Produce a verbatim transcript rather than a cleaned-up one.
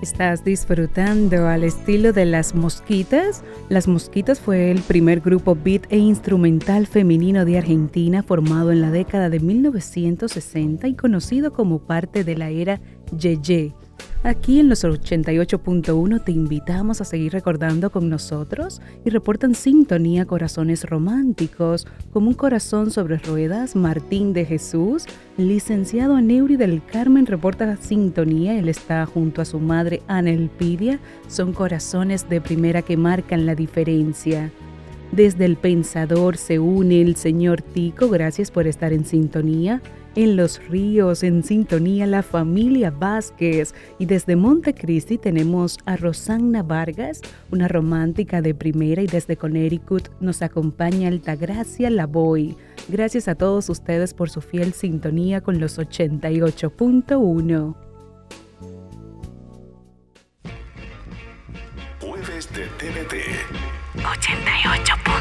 ¿Estás disfrutando al estilo de Las Mosquitas? Las Mosquitas fue el primer grupo beat e instrumental femenino de Argentina formado en la década de mil novecientos sesenta y conocido como parte de la era Yeye. Aquí en los ochenta y ocho punto uno te invitamos a seguir recordando con nosotros y reportan sintonía corazones románticos, como un corazón sobre ruedas. Martín de Jesús, licenciado Neuri del Carmen, reporta sintonía. Él está junto a su madre Ana Elpidia. Son corazones de primera que marcan la diferencia. Desde El Pensador se une el señor Tico, gracias por estar en sintonía. En Los Ríos, en sintonía, la familia Vázquez. Y desde Montecristi tenemos a Rosanna Vargas, una romántica de primera. Y desde Connecticut nos acompaña Altagracia Lavoy. Gracias a todos ustedes por su fiel sintonía con los ochenta y ocho punto uno. Jueves de T V T. ochenta y ocho punto uno.